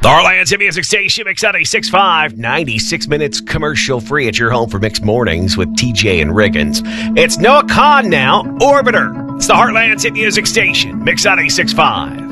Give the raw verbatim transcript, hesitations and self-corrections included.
The Heartland's Hit Music Station, Mix ninety-six point five, ninety-six minutes commercial free at your home for Mixed Mornings with T J and Riggins. It's Noah Kahn now, Orbiter. It's the Heartland's Hit Music Station, Mix ninety-six point five.